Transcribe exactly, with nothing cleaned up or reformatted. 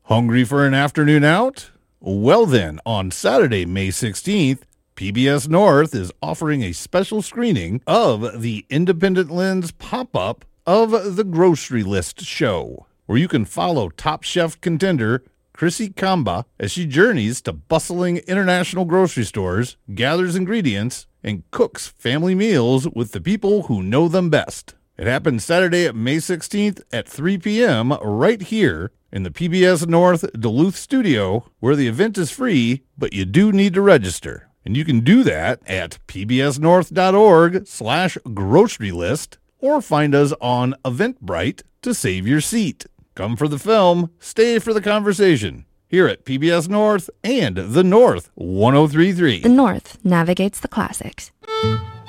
Hungry for an afternoon out? Well then, on Saturday, May sixteenth, P B S North is offering a special screening of the Independent Lens pop-up of the Grocery List show, where you can follow Top Chef contender Chrissy Kamba as she journeys to bustling international grocery stores, gathers ingredients, and cooks family meals with the people who know them best. It happens Saturday, May sixteenth at three p.m. right here in the P B S North Duluth studio, where the event is free, but you do need to register. And you can do that at pbsnorth.org slash grocery list or find us on Eventbrite to save your seat. Come for the film, stay for the conversation. Here at P B S North and The North one oh three point three. The North navigates the classics.